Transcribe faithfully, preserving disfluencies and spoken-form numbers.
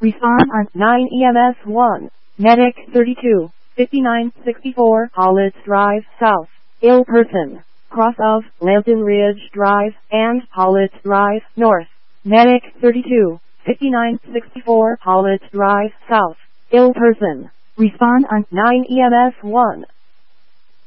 Respond on nine E M S one. Medic thirty-two, fifty-nine sixty-four Hollis Drive South. Ill person. Cross of Lambton Ridge Drive and Hollis Drive North. Medic thirty-two, fifty-nine sixty-four Hollis Drive South. Ill person. Respond on nine E M S one.